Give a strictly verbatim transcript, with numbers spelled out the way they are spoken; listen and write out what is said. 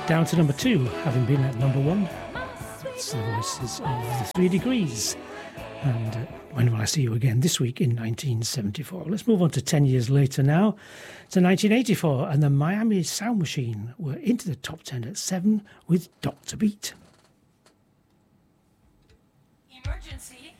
down to number two, having been at number one. It's the voices of the Three Degrees. And uh, When Will I See You Again, this week in nineteen seventy-four. Let's move on to ten years later now, to nineteen eighty-four, and the Miami Sound Machine were into the top ten at seven with Doctor Beat. Emergency.